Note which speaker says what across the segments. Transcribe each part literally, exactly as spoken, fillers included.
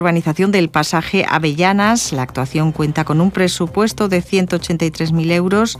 Speaker 1: Urbanización del pasaje Avellanas. La actuación cuenta con un presupuesto de ciento ochenta y tres mil euros.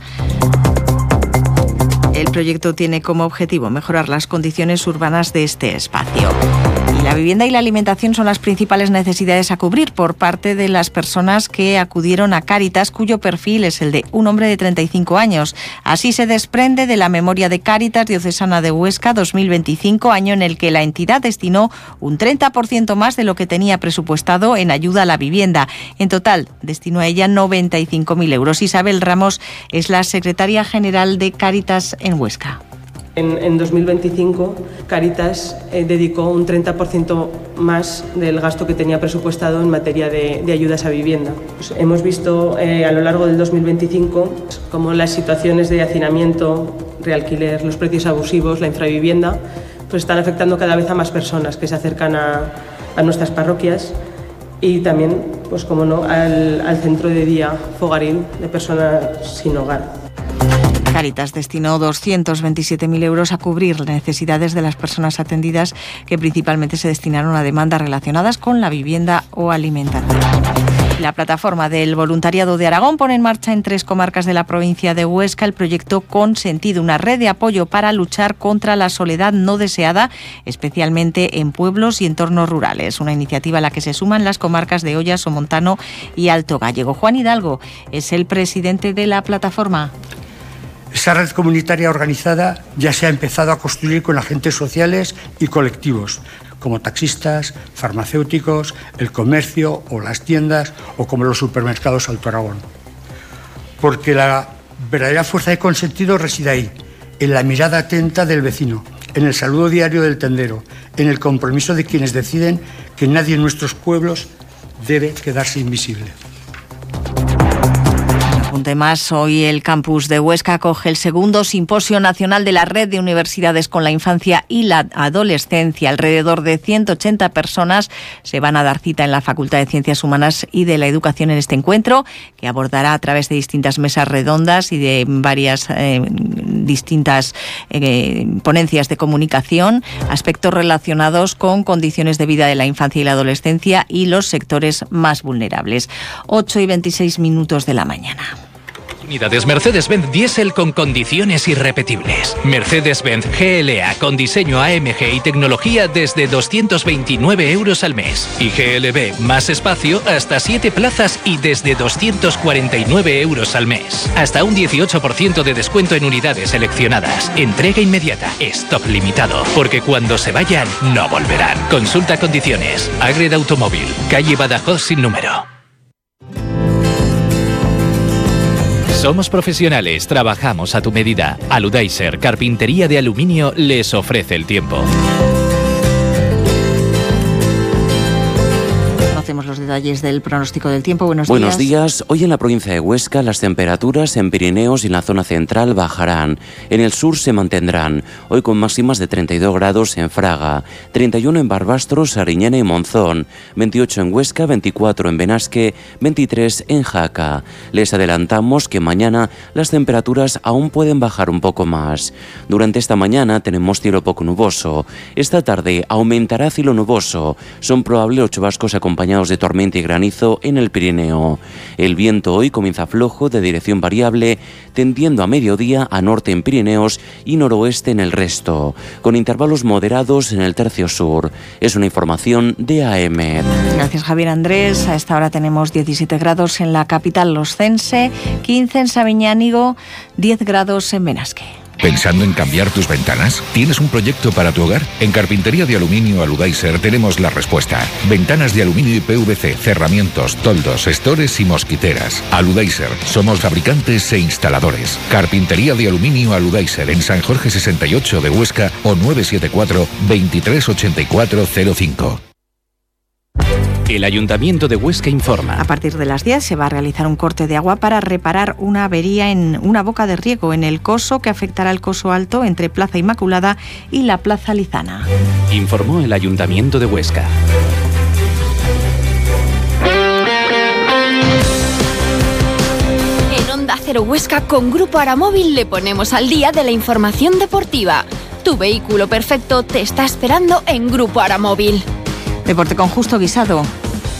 Speaker 1: El proyecto tiene como objetivo mejorar las condiciones urbanas de este espacio. Y la vivienda y la alimentación son las principales necesidades a cubrir por parte de las personas que acudieron a Cáritas, cuyo perfil es el de un hombre de treinta y cinco años. Así se desprende de la memoria de Cáritas Diocesana de Huesca dos mil veinticinco, año en el que la entidad destinó un treinta por ciento más de lo que tenía presupuestado en ayuda a la vivienda. En total, destinó a ella noventa y cinco mil euros. Isabel Ramos es la secretaria general de Cáritas en Huesca.
Speaker 2: En, en dos mil veinticinco, Cáritas eh, dedicó un treinta por ciento más del gasto que tenía presupuestado en materia de, de ayudas a vivienda. Pues hemos visto eh, a lo largo del dos mil veinticinco cómo las situaciones de hacinamiento, realquiler, los precios abusivos, la infravivienda, pues están afectando cada vez a más personas que se acercan a, a nuestras parroquias y también, pues como no, al, al centro de día Fogaril de personas sin hogar.
Speaker 1: Cáritas destinó doscientos veintisiete mil euros a cubrir las necesidades de las personas atendidas, que principalmente se destinaron a demandas relacionadas con la vivienda o alimentación. La plataforma del voluntariado de Aragón pone en marcha en tres comarcas de la provincia de Huesca el proyecto Consentido, una red de apoyo para luchar contra la soledad no deseada, especialmente en pueblos y entornos rurales. Una iniciativa a la que se suman las comarcas de Ollas, Somontano y Alto Gállego. Juan Hidalgo es el presidente de la plataforma.
Speaker 3: Esa red comunitaria organizada ya se ha empezado a construir con agentes sociales y colectivos, como taxistas, farmacéuticos, el comercio o las tiendas, o como los supermercados Alto Aragón. Porque la verdadera fuerza de Consentido reside ahí, en la mirada atenta del vecino, en el saludo diario del tendero, en el compromiso de quienes deciden que nadie en nuestros pueblos debe quedarse invisible.
Speaker 1: Apunte más, hoy el campus de Huesca acoge el segundo Simposio Nacional de la Red de Universidades con la Infancia y la Adolescencia. Alrededor de ciento ochenta personas se van a dar cita en la Facultad de Ciencias Humanas y de la Educación en este encuentro, que abordará a través de distintas mesas redondas y de varias eh, distintas eh, ponencias de comunicación, aspectos relacionados con condiciones de vida de la infancia y la adolescencia y los sectores más vulnerables. ocho y veintiséis minutos de la mañana.
Speaker 4: Unidades Mercedes-Benz Diesel con condiciones irrepetibles. Mercedes-Benz G L A con diseño A M G y tecnología desde doscientos veintinueve euros al mes. Y G L B más espacio hasta siete plazas y desde doscientos cuarenta y nueve euros al mes. Hasta un dieciocho por ciento de descuento en unidades seleccionadas. Entrega inmediata. Stock limitado. Porque cuando se vayan, no volverán. Consulta condiciones. Agreda Automóvil. Calle Badajoz sin número. Somos profesionales, trabajamos a tu medida. Aludaiser, carpintería de aluminio, les ofrece el tiempo.
Speaker 1: Conocemos los detalles del pronóstico del tiempo. Buenos,
Speaker 5: Buenos
Speaker 1: días.
Speaker 5: Buenos días. Hoy en la provincia de Huesca las temperaturas en Pirineos y en la zona central bajarán. En el sur se mantendrán. Hoy con máximas de treinta y dos grados en Fraga, treinta y uno en Barbastro, Sariñena y Monzón, veintiocho en Huesca, veinticuatro en Benasque, veintitrés en Jaca. Les adelantamos que mañana las temperaturas aún pueden bajar un poco más. Durante esta mañana tenemos cielo poco nuboso. Esta tarde aumentará cielo nuboso. Son probables chubascos acompañados de tormenta y granizo en el Pirineo. El viento hoy comienza flojo de dirección variable, tendiendo a mediodía a norte en Pirineos y noroeste en el resto, con intervalos moderados en el tercio sur. Es una información de A M E D.
Speaker 1: Gracias, Javier Andrés. A esta hora tenemos diecisiete grados en la capital loscense, quince en Sabiñánigo, diez grados en Benasque.
Speaker 6: ¿Pensando en cambiar tus ventanas? ¿Tienes un proyecto para tu hogar? En Carpintería de Aluminio Aludaiser tenemos la respuesta. Ventanas de aluminio y P V C, cerramientos, toldos, estores y mosquiteras. Aludaiser, somos fabricantes e instaladores. Carpintería de Aluminio Aludaiser en San Jorge sesenta y ocho de Huesca o nueve siete cuatro, veintitrés ochenta y cuatro cero cinco.
Speaker 4: El Ayuntamiento de Huesca informa.
Speaker 1: A partir de las diez se va a realizar un corte de agua para reparar una avería en una boca de riego en el Coso que afectará el Coso Alto entre Plaza Inmaculada y la Plaza Lizana.
Speaker 4: Informó el Ayuntamiento de Huesca.
Speaker 7: En Onda Cero Huesca con Grupo Aramóvil le ponemos al día de la información deportiva. Tu vehículo perfecto te está esperando en Grupo Aramóvil.
Speaker 1: Deporte con Justo Guisado.